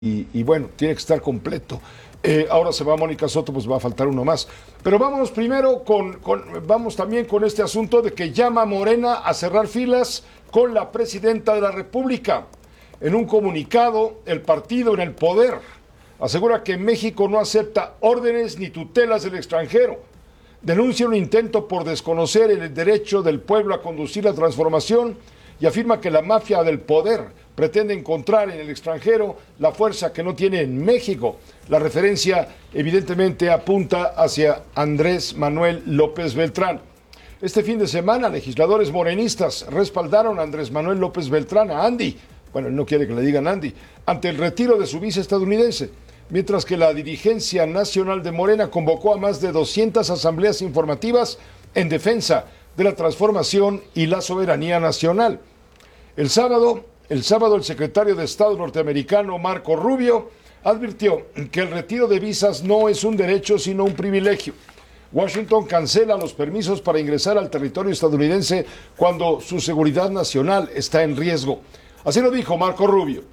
y bueno, tiene que estar completo. Ahora se va Mónica Soto, pues va a faltar uno más. Pero vámonos primero vamos también con este asunto de que llama Morena a cerrar filas con la presidenta de la República. En un comunicado, el partido en el poder asegura que México no acepta órdenes ni tutelas del extranjero. Denuncia un intento por desconocer el derecho del pueblo a conducir la transformación y afirma que la mafia del poder pretende encontrar en el extranjero la fuerza que no tiene en México. La referencia evidentemente apunta hacia Andrés Manuel López Beltrán. Este fin de semana, legisladores morenistas respaldaron a Andrés Manuel López Beltrán, a Andy, bueno, él no quiere que le digan Andy, ante el retiro de su vice estadounidense, mientras que la dirigencia nacional de Morena convocó a más de 200 asambleas informativas en defensa de la transformación y la soberanía nacional. El sábado, el secretario de Estado norteamericano Marco Rubio advirtió que el retiro de visas no es un derecho sino un privilegio. Washington cancela los permisos para ingresar al territorio estadounidense cuando su seguridad nacional está en riesgo. Así lo dijo Marco Rubio.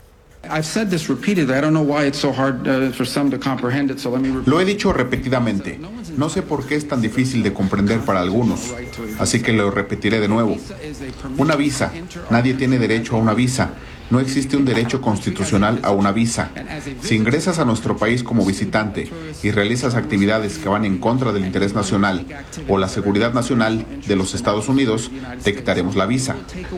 Lo he dicho repetidamente. No sé por qué es tan difícil de comprender para algunos, así que lo repetiré de nuevo. Una visa. Nadie tiene derecho a una visa. No existe un derecho constitucional a una visa. Si ingresas a nuestro país como visitante y realizas actividades que van en contra del interés nacional o la seguridad nacional de los Estados Unidos, te quitaremos la visa.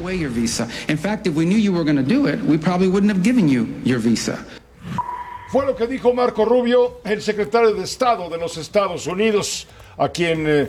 Fue lo que dijo Marco Rubio, el secretario de Estado de los Estados Unidos, a quien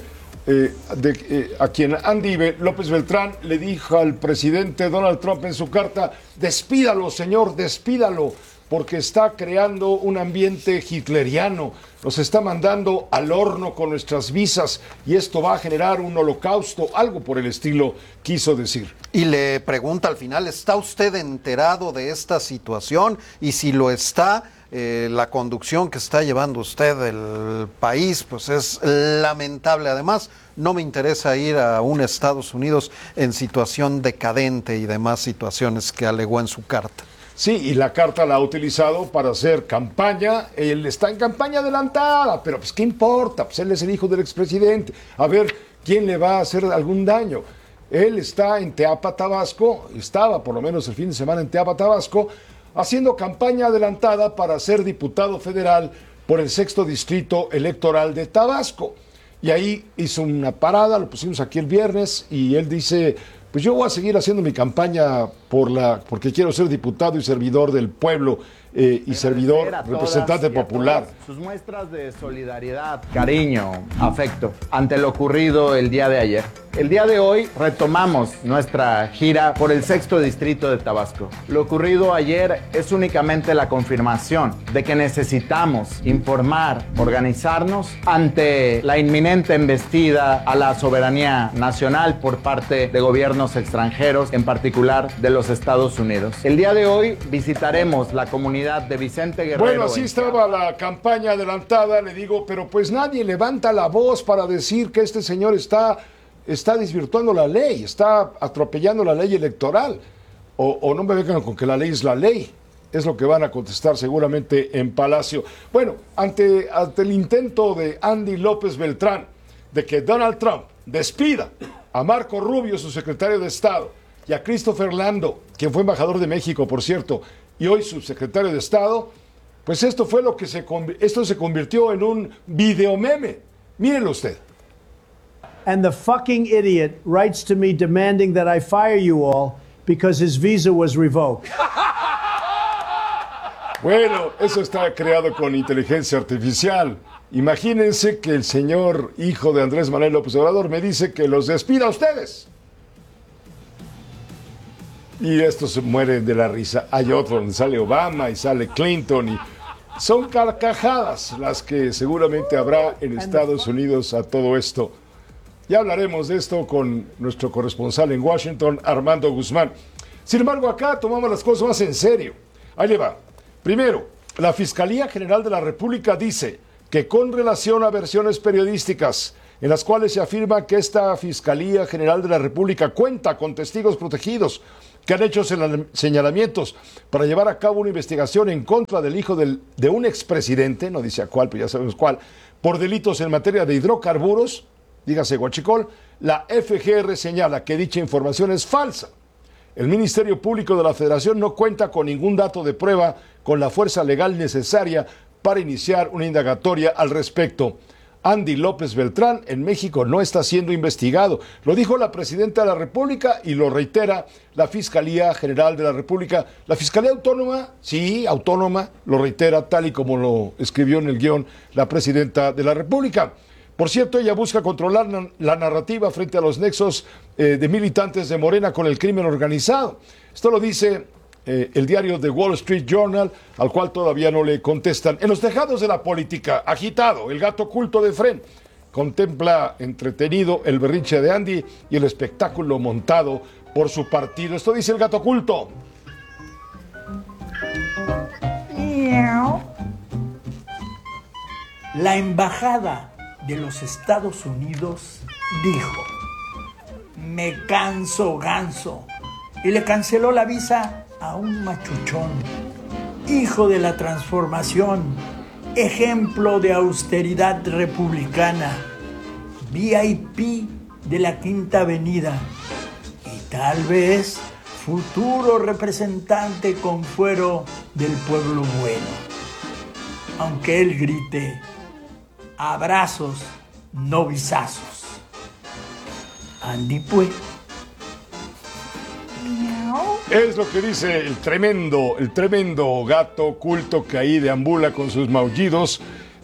Andy López Beltrán le dijo al presidente Donald Trump en su carta: despídalo, señor, despídalo, porque está creando un ambiente hitleriano, nos está mandando al horno con nuestras visas y esto va a generar un holocausto, algo por el estilo quiso decir. Y le pregunta al final, ¿está usted enterado de esta situación? Y si lo está, la conducción que está llevando usted el país, pues es lamentable. Además, no me interesa ir a un Estados Unidos en situación decadente y demás situaciones que alegó en su carta. Sí, y la carta la ha utilizado para hacer campaña. Él está en campaña adelantada, pero pues ¿qué importa? Pues él es el hijo del expresidente. A ver, ¿quién le va a hacer algún daño? Él está en Teapa, Tabasco, estaba por lo menos el fin de semana en Teapa, Tabasco, haciendo campaña adelantada para ser diputado federal por el 6º Distrito Electoral de Tabasco. Y ahí hizo una parada, lo pusimos aquí el viernes, y él dice: pues yo voy a seguir haciendo mi campaña porque quiero ser diputado y servidor del pueblo y servidor, representante popular. Sus muestras de solidaridad, cariño, afecto ante lo ocurrido el día de ayer. El día de hoy retomamos nuestra gira por el 6º Distrito de Tabasco. Lo ocurrido ayer es únicamente la confirmación de que necesitamos informar, organizarnos ante la inminente embestida a la soberanía nacional por parte de gobiernos extranjeros, en particular de los Estados Unidos. El día de hoy visitaremos la comunidad de Vicente Guerrero. Bueno, así estaba la campaña adelantada, le digo, pero pues nadie levanta la voz para decir que este señor está desvirtuando la ley, está atropellando la ley electoral. O no me vengan con que la ley es la ley. Es lo que van a contestar seguramente en Palacio. Bueno, ante el intento de Andy López Beltrán de que Donald Trump despida a Marco Rubio, su secretario de Estado, y a Christopher Lando, quien fue embajador de México, por cierto, y hoy subsecretario de Estado, pues esto se convirtió en un videomeme. Mírenlo usted. And the fucking idiot writes to me demanding that I fire you all because his visa was revoked. Bueno, eso está creado con inteligencia artificial. Imagínense que el señor hijo de Andrés Manuel López Obrador me dice que los despida a ustedes. Y estos se mueren de la risa. Hay otro donde sale Obama y sale Clinton y son carcajadas las que seguramente habrá en Estados Unidos a todo esto. Ya hablaremos de esto con nuestro corresponsal en Washington, Armando Guzmán. Sin embargo, acá tomamos las cosas más en serio. Ahí le va. Primero, la Fiscalía General de la República dice que con relación a versiones periodísticas en las cuales se afirma que esta Fiscalía General de la República cuenta con testigos protegidos que han hecho señalamientos para llevar a cabo una investigación en contra del hijo de un expresidente, no dice a cuál, pero ya sabemos cuál, por delitos en materia de hidrocarburos, dígase huachicol. La FGR señala que dicha información es falsa. El Ministerio Público de la Federación no cuenta con ningún dato de prueba con la fuerza legal necesaria para iniciar una indagatoria al respecto. Andy López Beltrán en México no está siendo investigado. Lo dijo la Presidenta de la República y lo reitera la Fiscalía General de la República. La Fiscalía Autónoma, sí, autónoma, lo reitera tal y como lo escribió en el guión la Presidenta de la República. Por cierto, ella busca controlar la narrativa frente a los nexos de militantes de Morena con el crimen organizado. Esto lo dice el diario The Wall Street Journal, al cual todavía no le contestan. En los tejados de la política, agitado, el gato oculto de Fren contempla entretenido el berrinche de Andy y el espectáculo montado por su partido. Esto dice el gato oculto. La embajada de los Estados Unidos dijo: me canso ganso, y le canceló la visa a un machuchón, hijo de la transformación, ejemplo de austeridad republicana, VIP de la Quinta Avenida y tal vez futuro representante con fuero del pueblo bueno. Aunque él grite: abrazos, no visazos. Andy, pues. Es lo que dice el tremendo gato oculto que ahí deambula con sus maullidos,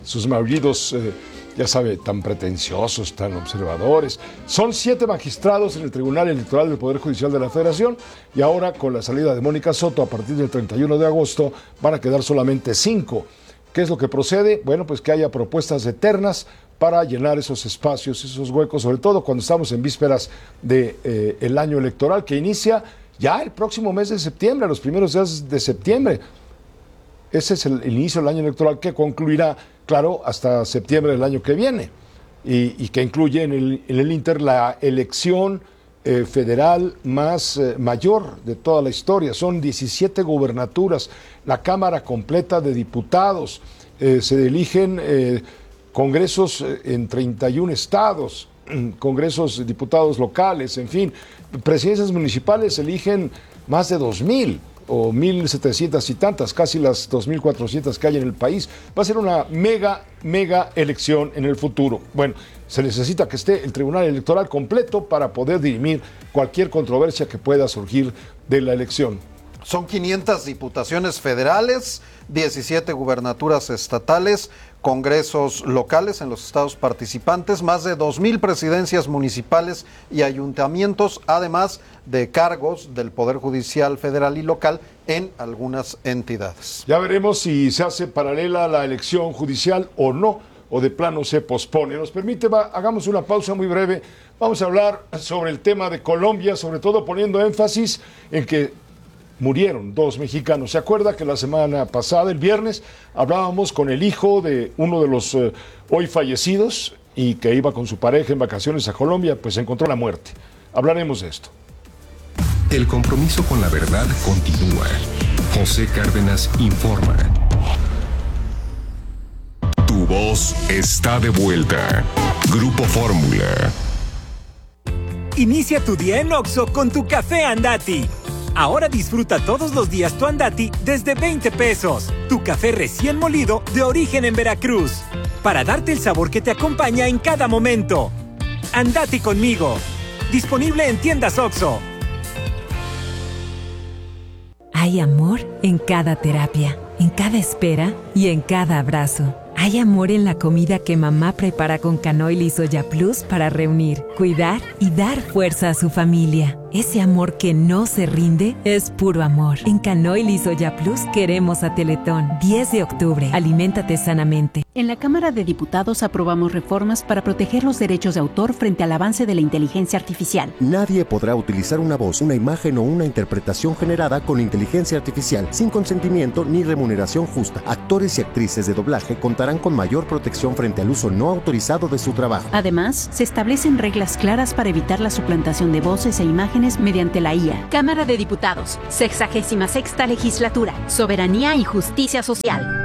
ya sabe, tan pretenciosos, tan observadores. Son 7 magistrados en el Tribunal Electoral del Poder Judicial de la Federación y ahora con la salida de Mónica Soto a partir del 31 de agosto van a quedar solamente 5. ¿Qué es lo que procede? Bueno, pues que haya propuestas eternas para llenar esos espacios, esos huecos, sobre todo cuando estamos en vísperas del año electoral que inicia ya el próximo mes de septiembre, los primeros días de septiembre. Ese es el inicio del año electoral que concluirá, claro, hasta septiembre del año que viene y que incluye en el Inter la elección federal más mayor de toda la historia. Son 17 gubernaturas, la Cámara completa de Diputados, se eligen congresos en 31 estados, congresos de diputados locales, en fin, presidencias municipales eligen más de 2,000 o 1,700 y tantas, casi las 2,400 que hay en el país. Va a ser una mega elección en el futuro. Bueno, se necesita que esté el Tribunal Electoral completo para poder dirimir cualquier controversia que pueda surgir de la elección. Son 500 diputaciones federales, 17 gubernaturas estatales, congresos locales en los estados participantes, más de 2,000 presidencias municipales y ayuntamientos, además de cargos del Poder Judicial federal y local en algunas entidades. Ya veremos si se hace paralela la elección judicial o no, o de plano se pospone. Nos permite, hagamos una pausa muy breve. Vamos a hablar sobre el tema de Colombia, sobre todo poniendo énfasis en que murieron 2 mexicanos. ¿Se acuerda que la semana pasada, el viernes, hablábamos con el hijo de uno de los hoy fallecidos y que iba con su pareja en vacaciones a Colombia? Pues encontró la muerte. Hablaremos de esto. El compromiso con la verdad continúa. José Cárdenas informa. Tu voz está de vuelta. Grupo Fórmula. Inicia tu día en Oxxo con tu café Andati. Ahora disfruta todos los días tu Andati desde 20 pesos. Tu café recién molido de origen en Veracruz. Para darte el sabor que te acompaña en cada momento. Andati conmigo. Disponible en tiendas Oxxo. Hay amor en cada terapia, en cada espera y en cada abrazo. Hay amor en la comida que mamá prepara con canoil y soya plus para reunir, cuidar y dar fuerza a su familia. Ese amor que no se rinde es puro amor. En Canoil y Soya Plus queremos a Teletón. 10 de octubre. Aliméntate sanamente. En la Cámara de Diputados aprobamos reformas para proteger los derechos de autor frente al avance de la inteligencia artificial. Nadie podrá utilizar una voz, una imagen o una interpretación generada con inteligencia artificial sin consentimiento ni remuneración justa. Actores y actrices de doblaje contarán con mayor protección frente al uso no autorizado de su trabajo. Además, se establecen reglas claras para evitar la suplantación de voces e imágenes mediante la IA. Cámara de Diputados, 66ª Legislatura, Soberanía y Justicia Social.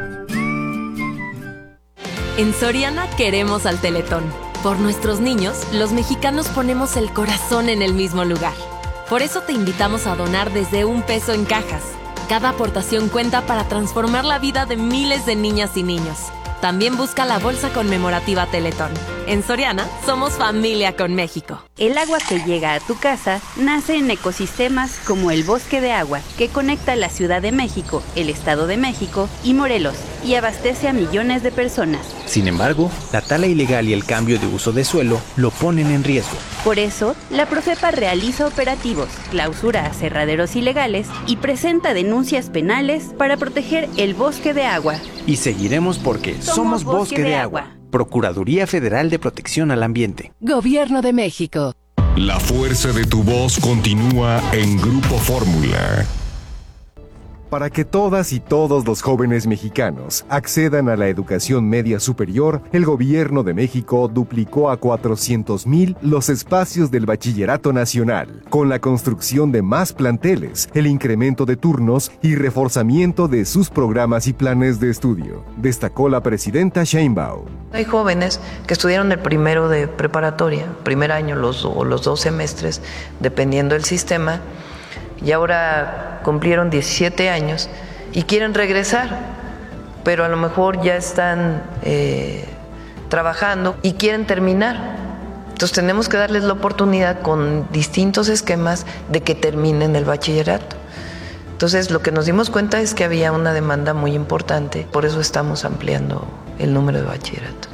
En Soriana queremos al Teletón. Por nuestros niños, los mexicanos ponemos el corazón en el mismo lugar. Por eso te invitamos a donar desde $1 en cajas. Cada aportación cuenta para transformar la vida de miles de niñas y niños. También busca la bolsa conmemorativa Teletón. En Soriana, somos familia con México. El agua que llega a tu casa nace en ecosistemas como el Bosque de Agua, que conecta la Ciudad de México, el Estado de México y Morelos, y abastece a millones de personas. Sin embargo, la tala ilegal y el cambio de uso de suelo lo ponen en riesgo. Por eso, la Profepa realiza operativos, clausura aserraderos ilegales y presenta denuncias penales para proteger el Bosque de Agua. Y seguiremos porque somos Bosque de Agua. Procuraduría Federal de Protección al Ambiente. Gobierno de México. La fuerza de tu voz continúa en Grupo Fórmula. Para que todas y todos los jóvenes mexicanos accedan a la educación media superior, el Gobierno de México duplicó a 400,000 los espacios del Bachillerato Nacional, con la construcción de más planteles, el incremento de turnos y reforzamiento de sus programas y planes de estudio, destacó la presidenta Sheinbaum. Hay jóvenes que estudiaron el primero de preparatoria, primer año o los 2 semestres, dependiendo del sistema, y ahora cumplieron 17 años y quieren regresar, pero a lo mejor ya están trabajando y quieren terminar. Entonces tenemos que darles la oportunidad con distintos esquemas de que terminen el bachillerato. Entonces lo que nos dimos cuenta es que había una demanda muy importante, por eso estamos ampliando el número de bachillerato.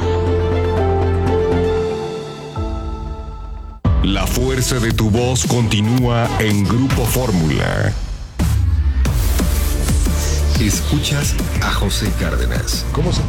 La fuerza de tu voz continúa en Grupo Fórmula. Escuchas a José Cárdenas. ¿Cómo se...?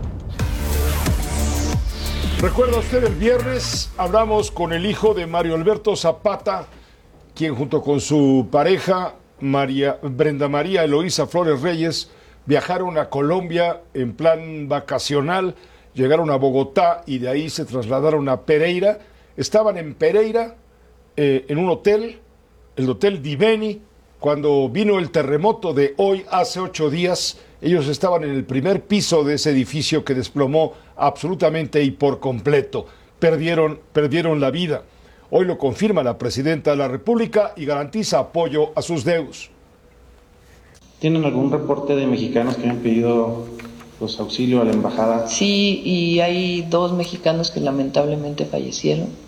¿Recuerda usted el viernes? Hablamos con el hijo de Mario Alberto Zapata, quien junto con su pareja, Brenda María Eloísa Flores Reyes, viajaron a Colombia en plan vacacional, llegaron a Bogotá y de ahí se trasladaron a Pereira. Estaban en Pereira, en un hotel, el Hotel Diveni, cuando vino el terremoto de hoy, hace 8 días. Ellos estaban en el primer piso de ese edificio que desplomó absolutamente y por completo. Perdieron la vida. Hoy lo confirma la presidenta de la República y garantiza apoyo a sus deudos. ¿Tienen algún reporte de mexicanos que hayan pedido auxilio a la embajada? Sí, y hay 2 mexicanos que lamentablemente fallecieron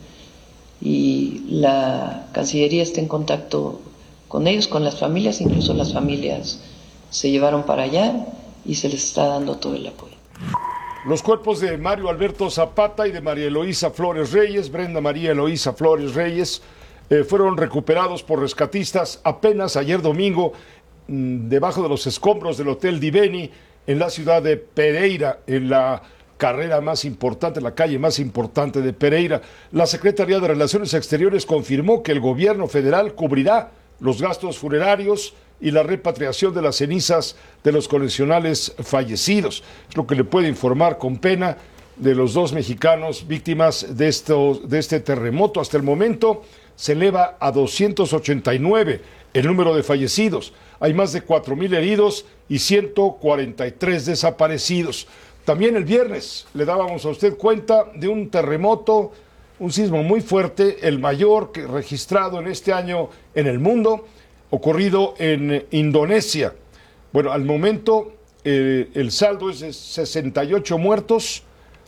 y la Cancillería está en contacto con ellos, con las familias, incluso las familias se llevaron para allá y se les está dando todo el apoyo. Los cuerpos de Mario Alberto Zapata y de María Eloísa Flores Reyes, Brenda María Eloísa Flores Reyes, fueron recuperados por rescatistas apenas ayer domingo debajo de los escombros del Hotel Diveni en la ciudad de Pereira, en la carrera más importante, la calle más importante de Pereira. La Secretaría de Relaciones Exteriores confirmó que el gobierno federal cubrirá los gastos funerarios y la repatriación de las cenizas de los connacionales fallecidos. Es lo que le puede informar con pena de los 2 mexicanos víctimas de este terremoto. Hasta el momento se eleva a 289 el número de fallecidos. Hay más de 4,000 heridos y 143 desaparecidos. También el viernes le dábamos a usted cuenta de un terremoto, un sismo muy fuerte, el mayor que registrado en este año en el mundo, ocurrido en Indonesia. Bueno, al momento el saldo es de 68 muertos,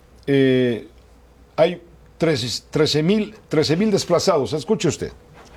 hay 13,000 desplazados. Escuche usted.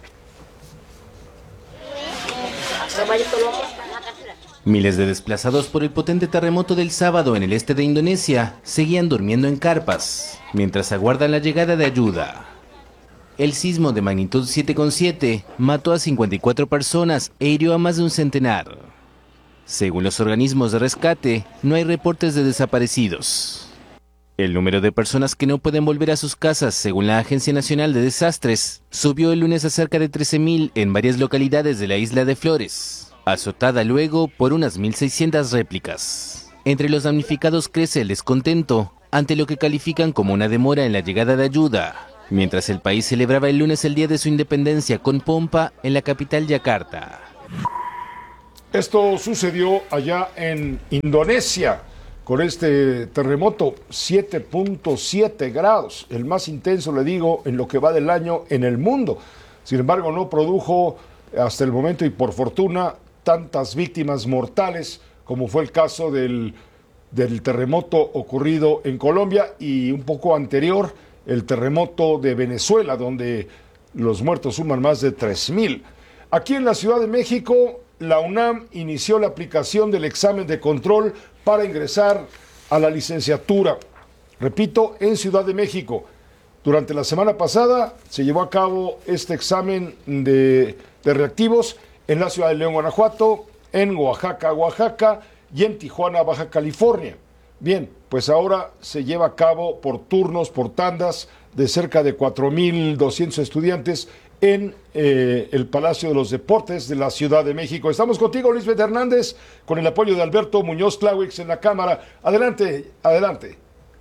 Miles de desplazados por el potente terremoto del sábado en el este de Indonesia seguían durmiendo en carpas, mientras aguardan la llegada de ayuda. El sismo de magnitud 7,7 mató a 54 personas e hirió a más de un centenar. Según los organismos de rescate, no hay reportes de desaparecidos. El número de personas que no pueden volver a sus casas, según la Agencia Nacional de Desastres, subió el lunes a cerca de 13,000 en varias localidades de la isla de Flores, azotada luego por unas 1,600 réplicas. Entre los damnificados crece el descontento ante lo que califican como una demora en la llegada de ayuda, mientras el país celebraba el lunes el día de su independencia con pompa en la capital Yakarta. Esto sucedió allá en Indonesia, con este terremoto, 7.7 grados, el más intenso, le digo, en lo que va del año en el mundo. Sin embargo, no produjo hasta el momento, y por fortuna, tantas víctimas mortales como fue el caso del terremoto ocurrido en Colombia y un poco anterior, el terremoto de Venezuela, donde los muertos suman más de 3,000. Aquí en la Ciudad de México, la UNAM inició la aplicación del examen de control para ingresar a la licenciatura. Repito, en Ciudad de México. Durante la semana pasada se llevó a cabo este examen de reactivos en la ciudad de León, Guanajuato, en Oaxaca, y en Tijuana, Baja California. Bien, pues ahora se lleva a cabo por turnos, por tandas, de cerca de 4,200 estudiantes en el Palacio de los Deportes de la Ciudad de México. Estamos contigo, Lisbeth Hernández, con el apoyo de Alberto Muñoz Clawix en la cámara. Adelante, adelante.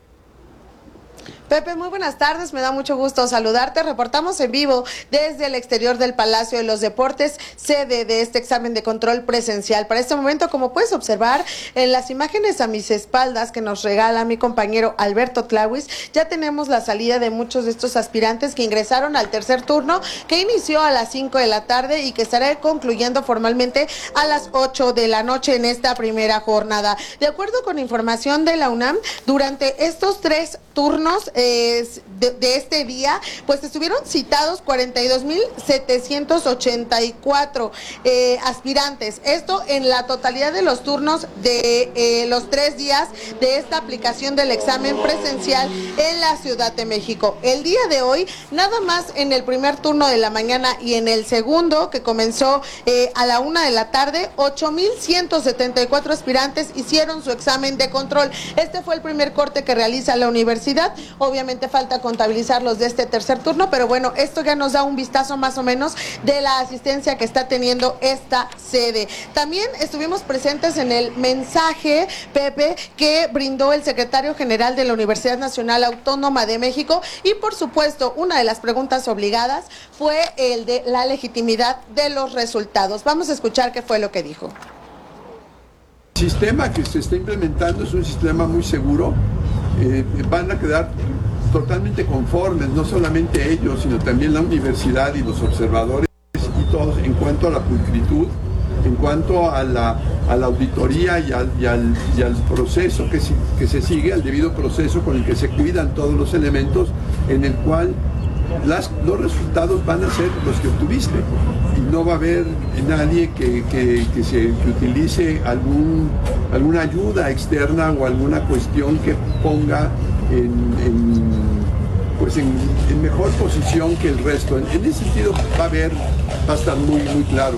Pepe, muy buenas tardes, me da mucho gusto saludarte. Reportamos en vivo desde el exterior del Palacio de los Deportes, sede de este examen de control presencial. Para este momento, como puedes observar en las imágenes a mis espaldas que nos regala mi compañero Alberto Clawis, ya tenemos la salida de muchos de estos aspirantes que ingresaron al tercer turno, que inició a las 5 de la tarde y que estará concluyendo formalmente a las 8 de la noche en esta primera jornada. De acuerdo con información de la UNAM, durante estos 3 turnos de este día, pues estuvieron citados 42,784 aspirantes. Esto en la totalidad de los turnos de los 3 días de esta aplicación del examen presencial en la Ciudad de México. El día de hoy, nada más en el primer turno de la mañana y en el segundo, que comenzó a la 1 de la tarde, 8,174 aspirantes hicieron su examen de control. Este fue el primer corte que realiza la universidad. Obviamente falta contabilizar los de este tercer turno, pero bueno, esto ya nos da un vistazo más o menos de la asistencia que está teniendo esta sede. También estuvimos presentes en el mensaje, Pepe, que brindó el secretario general de la Universidad Nacional Autónoma de México, y por supuesto, una de las preguntas obligadas fue el de la legitimidad de los resultados. Vamos a escuchar qué fue lo que dijo. El sistema que se está implementando es un sistema muy seguro. Van a quedar totalmente conformes, no solamente ellos, sino también la universidad y los observadores y todos, en cuanto a la pulcritud, en cuanto a la auditoría y al proceso que se sigue, al debido proceso con el que se cuidan todos los elementos, en el cual los resultados van a ser los que obtuviste, y no va a haber nadie que utilice alguna ayuda externa o alguna cuestión que ponga en mejor posición que el resto. En ese sentido va a estar muy claro.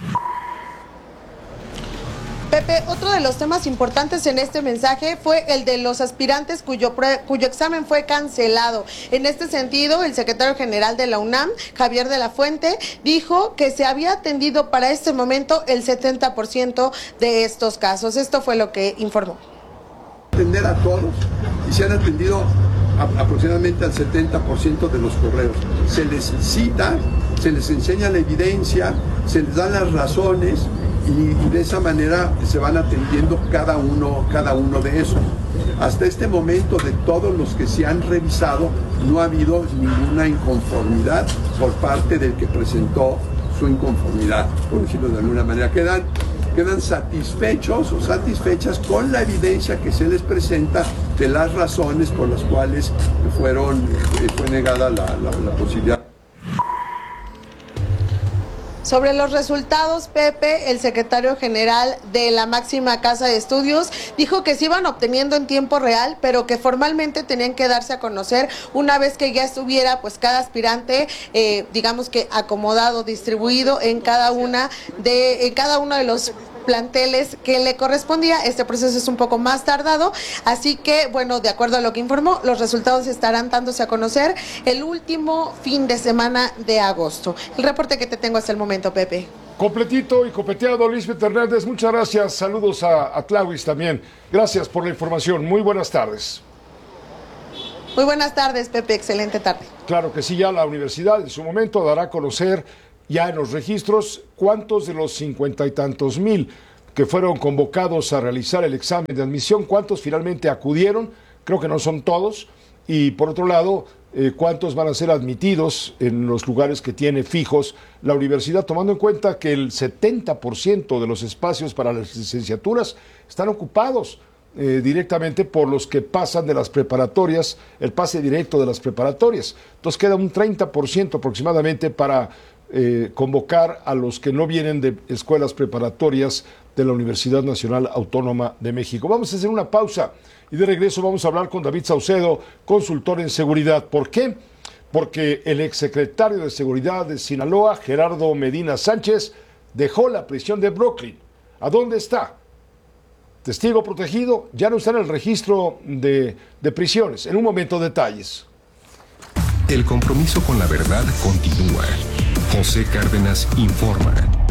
Pepe, otro de los temas importantes en este mensaje fue el de los aspirantes cuyo examen fue cancelado. En este sentido, el secretario general de la UNAM, Javier de la Fuente, dijo que se había atendido para este momento el 70% de estos casos. Esto fue lo que informó. Atender a todos, y se han atendido aproximadamente al 70% de los correos. Se les cita, se les enseña la evidencia, se les dan las razones, y de esa manera se van atendiendo cada uno de esos. Hasta este momento, de todos los que se han revisado, no ha habido ninguna inconformidad por parte del que presentó su inconformidad, por decirlo de alguna manera. Quedan satisfechos o satisfechas con la evidencia que se les presenta de las razones por las cuales fue negada la posibilidad. Sobre los resultados, Pepe, el secretario general de la máxima casa de estudios dijo que se iban obteniendo en tiempo real, pero que formalmente tenían que darse a conocer una vez que ya estuviera pues cada aspirante, digamos que acomodado, distribuido en cada uno de los planteles que le correspondía. Este proceso es un poco más tardado, así que, bueno, de acuerdo a lo que informó, los resultados estarán dándose a conocer el último fin de semana de agosto. El reporte que te tengo hasta el momento, Pepe. Completito y copeteado, Lisbeth Hernández, muchas gracias. Saludos a Tlawis también. Gracias por la información. Muy buenas tardes. Muy buenas tardes, Pepe. Excelente tarde. Claro que sí, ya la universidad en su momento dará a conocer ya en los registros cuántos de los 50 y tantos mil que fueron convocados a realizar el examen de admisión, cuántos finalmente acudieron. Creo que no son todos. Y por otro lado, cuántos van a ser admitidos en los lugares que tiene fijos la universidad, tomando en cuenta que el 70% de los espacios para las licenciaturas están ocupados directamente por los que pasan de las preparatorias, el pase directo de las preparatorias. Entonces queda un 30% aproximadamente para convocar a los que no vienen de escuelas preparatorias de la Universidad Nacional Autónoma de México. Vamos a hacer una pausa y de regreso vamos a hablar con David Saucedo, consultor en seguridad. ¿Por qué? Porque el exsecretario de Seguridad de Sinaloa, Gerardo Medina Sánchez, dejó la prisión de Brooklyn. ¿A dónde está? Testigo protegido, ya no está en el registro de prisiones. En un momento, detalles. El compromiso con la verdad continúa. José Cárdenas informa.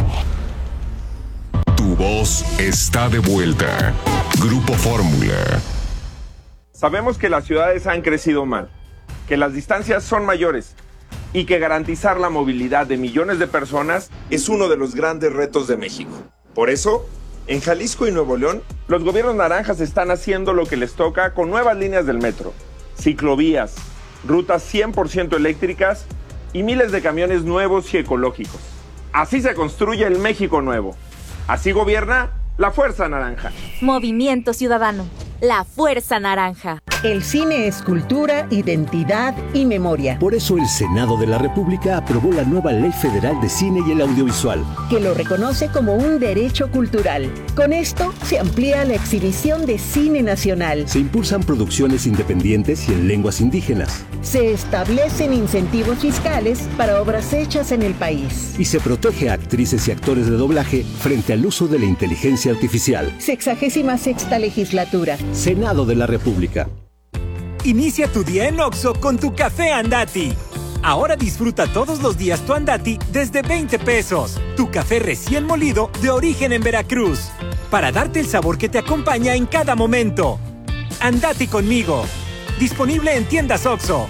Tu voz está de vuelta. Grupo Fórmula. Sabemos que las ciudades han crecido mal, que las distancias son mayores y que garantizar la movilidad de millones de personas es uno de los grandes retos de México. Por eso, en Jalisco y Nuevo León, los gobiernos naranjas están haciendo lo que les toca con nuevas líneas del metro, ciclovías, rutas 100% eléctricas y miles de camiones nuevos y ecológicos. Así se construye el México nuevo. Así gobierna la Fuerza Naranja. Movimiento Ciudadano. La Fuerza Naranja. El cine es cultura, identidad y memoria. Por eso el Senado de la República aprobó la nueva Ley Federal de Cine y el Audiovisual, que lo reconoce como un derecho cultural. Con esto se amplía la exhibición de cine nacional. Se impulsan producciones independientes y en lenguas indígenas. Se establecen incentivos fiscales para obras hechas en el país. Y se protege a actrices y actores de doblaje frente al uso de la inteligencia artificial. 66ª legislatura. Senado de la República. Inicia tu día en Oxxo con tu café Andati. Ahora disfruta todos los días tu Andati desde 20 pesos. Tu café recién molido de origen en Veracruz. Para darte el sabor que te acompaña en cada momento. Andati conmigo. Disponible en tiendas Oxxo.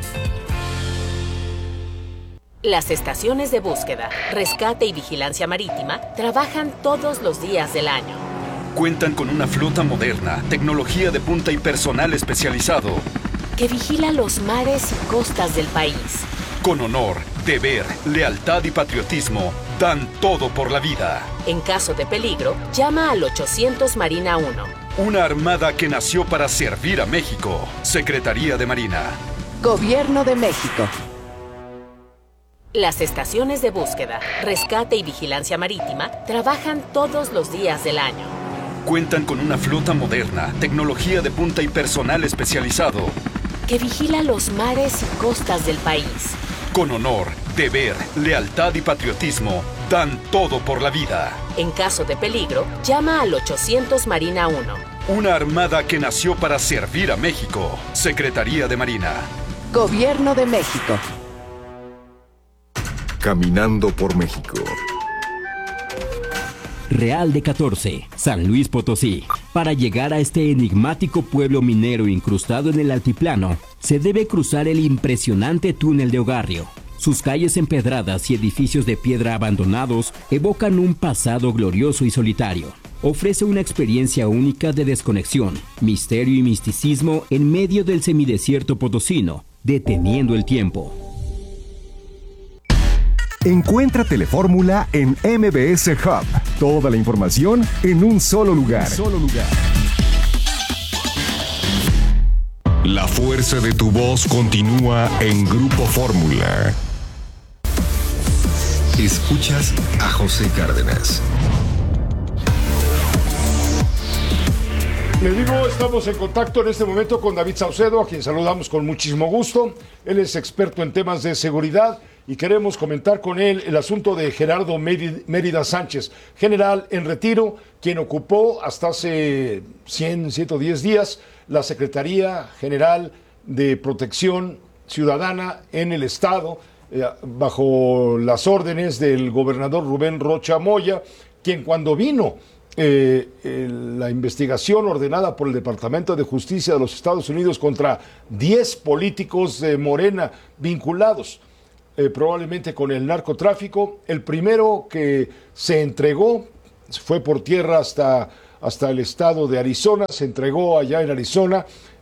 Las estaciones de búsqueda, rescate y vigilancia marítima trabajan todos los días del año. Cuentan con una flota moderna, tecnología de punta y personal especializado. Que vigila los mares y costas del país. Con honor, deber, lealtad y patriotismo, dan todo por la vida. En caso de peligro, llama al 800 Marina 1. Una armada que nació para servir a México. Secretaría de Marina. Gobierno de México. Las estaciones de búsqueda, rescate y vigilancia marítima trabajan todos los días del año. Cuentan con una flota moderna, tecnología de punta y personal especializado. Que vigila los mares y costas del país. Con honor, deber, lealtad y patriotismo, dan todo por la vida. En caso de peligro, llama al 800 Marina 1. Una armada que nació para servir a México. Secretaría de Marina. Gobierno de México. Caminando por México. Real de 14, San Luis Potosí. Para llegar a este enigmático pueblo minero incrustado en el altiplano, se debe cruzar el impresionante túnel de Ogarrio. Sus calles empedradas y edificios de piedra abandonados evocan un pasado glorioso y solitario. Ofrece una experiencia única de desconexión, misterio y misticismo en medio del semidesierto potosino, deteniendo el tiempo. Encuentra Telefórmula en MBS Hub. Toda la información en un solo lugar. La fuerza de tu voz continúa en Grupo Fórmula. Escuchas a José Cárdenas. Le digo, estamos en contacto en este momento con David Saucedo, a quien saludamos con muchísimo gusto. Él es experto en temas de seguridad y queremos comentar con él el asunto de Gerardo Mérida Sánchez, general en retiro, quien ocupó hasta hace 110 días la Secretaría General de Protección Ciudadana en el Estado, bajo las órdenes del gobernador Rubén Rocha Moya, quien cuando vino la investigación ordenada por el Departamento de Justicia de los Estados Unidos contra 10 políticos de Morena vinculados probablemente con el narcotráfico, el primero que se entregó fue por tierra hasta el estado de Arizona, se entregó allá en Arizona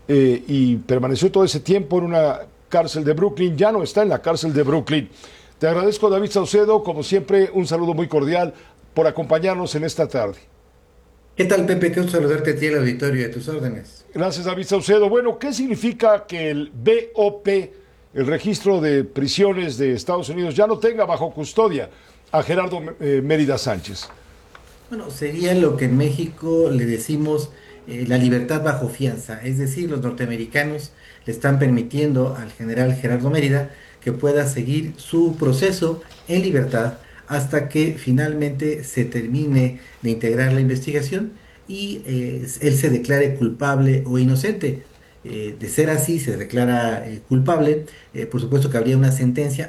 y permaneció todo ese tiempo en una cárcel de Brooklyn, ya no está en la cárcel de Brooklyn. Te agradezco, David Saucedo, como siempre, un saludo muy cordial por acompañarnos en esta tarde. ¿Qué tal, Pepe? Qué gusto saludarte a ti, al auditorio, de tus órdenes. Gracias, David Saucedo. Bueno, ¿qué significa que el BOP, el registro de prisiones de Estados Unidos, ya no tenga bajo custodia a Gerardo Mérida Sánchez? Bueno, sería lo que en México le decimos la libertad bajo fianza, es decir, los norteamericanos le están permitiendo al general Gerardo Mérida que pueda seguir su proceso en libertad hasta que finalmente se termine de integrar la investigación y él se declare culpable o inocente. De ser así, se declara culpable, por supuesto que habría una sentencia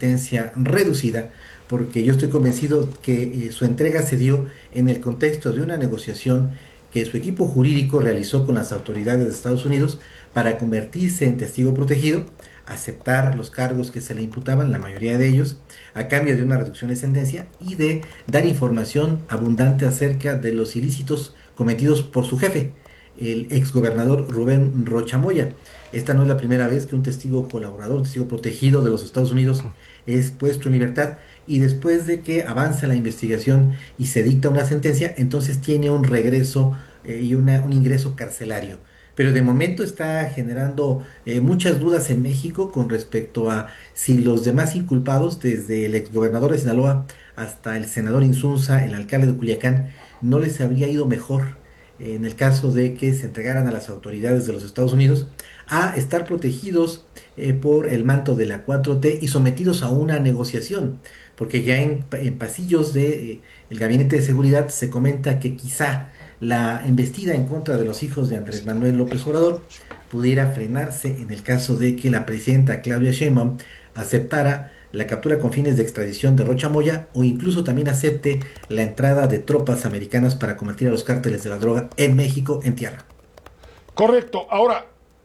reducida, porque yo estoy convencido que su entrega se dio en el contexto de una negociación que su equipo jurídico realizó con las autoridades de Estados Unidos para convertirse en testigo protegido, aceptar los cargos que se le imputaban, la mayoría de ellos, a cambio de una reducción de sentencia y de dar información abundante acerca de los ilícitos cometidos por su jefe, el exgobernador Rubén Rocha Moya. Esta no es la primera vez que un testigo colaborador, un testigo protegido de los Estados Unidos es puesto en libertad y después de que avanza la investigación y se dicta una sentencia, entonces tiene un regreso y un ingreso carcelario. Pero de momento está generando muchas dudas en México con respecto a si los demás inculpados, desde el exgobernador de Sinaloa hasta el senador Insunza, el alcalde de Culiacán, no les habría ido mejor en el caso de que se entregaran a las autoridades de los Estados Unidos a estar protegidos por el manto de la 4T y sometidos a una negociación, porque ya en pasillos de el Gabinete de Seguridad se comenta que quizá la embestida en contra de los hijos de Andrés Manuel López Obrador pudiera frenarse en el caso de que la presidenta Claudia Sheinbaum aceptara la captura con fines de extradición de Rocha Moya o incluso también acepte la entrada de tropas americanas para combatir a los cárteles de la droga en México en tierra. Correcto. Ahora,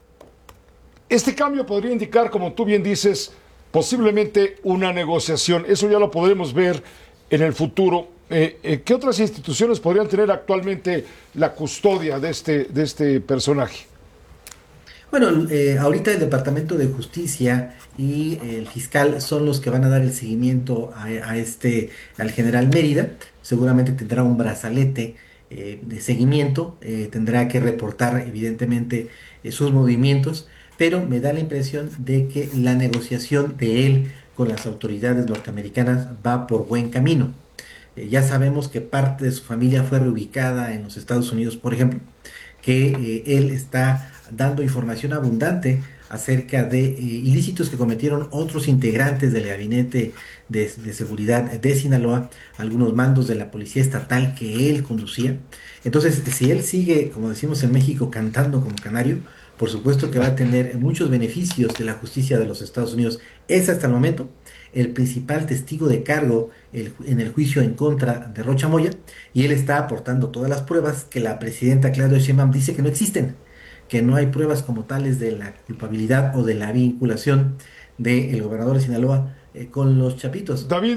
este cambio podría indicar, como tú bien dices, posiblemente una negociación. Eso ya lo podremos ver en el futuro. ¿Qué otras instituciones podrían tener actualmente la custodia de este personaje? Bueno, ahorita el Departamento de Justicia y el fiscal son los que van a dar el seguimiento al general Mérida. Seguramente tendrá un brazalete de seguimiento, tendrá que reportar evidentemente sus movimientos, pero me da la impresión de que la negociación de él con las autoridades norteamericanas va por buen camino. Ya sabemos que parte de su familia fue reubicada en los Estados Unidos, por ejemplo, que él está dando información abundante acerca de ilícitos que cometieron otros integrantes del Gabinete de Seguridad de Sinaloa, algunos mandos de la Policía Estatal que él conducía. Entonces, si él sigue, como decimos en México, cantando como canario, por supuesto que va a tener muchos beneficios de la justicia de los Estados Unidos. Es hasta el momento el principal testigo de cargo en el juicio en contra de Rocha Moya, y él está aportando todas las pruebas que la presidenta Claudia Sheinbaum dice que no existen, que no hay pruebas como tales de la culpabilidad o de la vinculación del gobernador de Sinaloa con los chapitos. David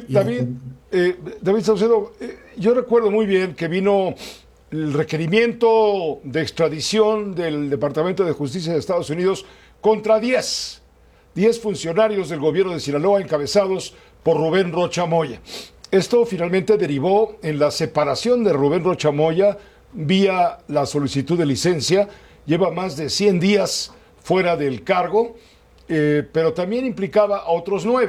Saucedo, yo recuerdo muy bien que vino el requerimiento de extradición del Departamento de Justicia de Estados Unidos contra 10 funcionarios del gobierno de Sinaloa encabezados por Rubén Rocha Moya. Esto finalmente derivó en la separación de Rubén Rocha Moya vía la solicitud de licencia. Lleva más de 100 días fuera del cargo, pero también implicaba a otros 9.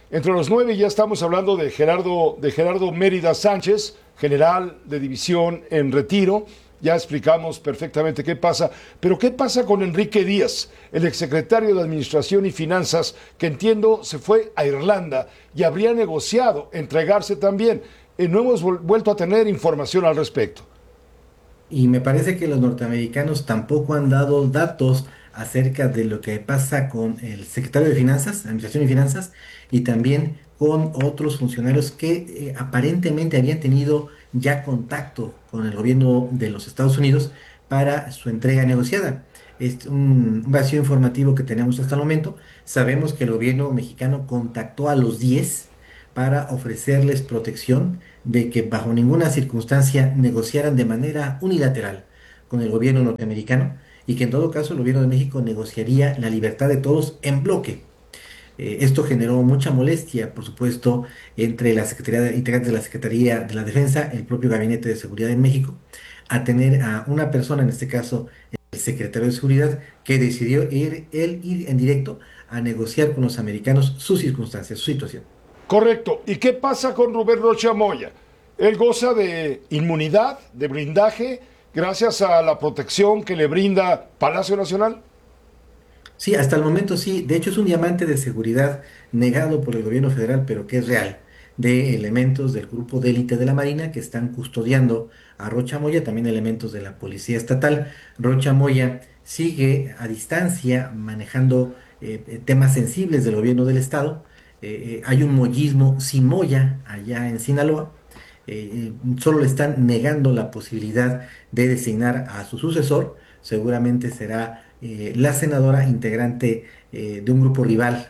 Entre los 9 ya estamos hablando de Gerardo Mérida Sánchez, general de división en retiro. Ya explicamos perfectamente qué pasa, pero ¿qué pasa con Enrique Díaz, el exsecretario de Administración y Finanzas, que entiendo se fue a Irlanda y habría negociado entregarse también? No hemos vuelto a tener información al respecto. Y me parece que los norteamericanos tampoco han dado datos acerca de lo que pasa con el secretario de Finanzas, Administración y Finanzas, y también con otros funcionarios que aparentemente habían tenido ya contacto con el gobierno de los Estados Unidos para su entrega negociada. Es un vacío informativo que tenemos hasta el momento. Sabemos que el gobierno mexicano contactó a los 10 para ofrecerles protección de que bajo ninguna circunstancia negociaran de manera unilateral con el gobierno norteamericano y que en todo caso el gobierno de México negociaría la libertad de todos en bloque. Esto generó mucha molestia, por supuesto, entre la integrantes de la Secretaría de la Defensa, el propio Gabinete de Seguridad en México, a tener a una persona, en este caso el secretario de Seguridad, que decidió ir en directo a negociar con los americanos sus circunstancias, su situación. Correcto. ¿Y qué pasa con Rubén Rocha Moya? Él goza de inmunidad, de blindaje, gracias a la protección que le brinda Palacio Nacional. Sí, hasta el momento sí. De hecho, es un diamante de seguridad negado por el gobierno federal, pero que es real, de elementos del grupo de élite de la Marina que están custodiando a Rocha Moya, también elementos de la Policía Estatal. Rocha Moya sigue a distancia manejando temas sensibles del gobierno del Estado. Hay un moyismo sin Moya allá en Sinaloa. Solo le están negando la posibilidad de designar a su sucesor. Seguramente será la senadora integrante de un grupo rival,